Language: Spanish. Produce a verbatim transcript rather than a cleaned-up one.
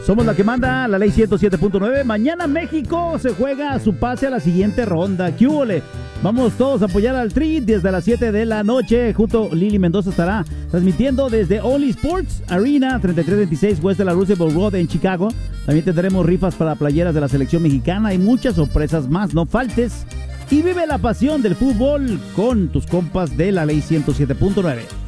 Somos la que manda, la ley ciento siete punto nueve. Mañana México se juega su pase a la siguiente ronda. ¿Qué hubo? Vamos todos a apoyar al Tri desde las siete de la noche. Junto Lili Mendoza estará transmitiendo desde Only Sports Arena, treinta y tres veintiséis West de la Roosevelt Road en Chicago. También tendremos rifas para playeras de la selección mexicana y muchas sorpresas más. No faltes y vive la pasión del fútbol con tus compas de la ley ciento siete punto nueve.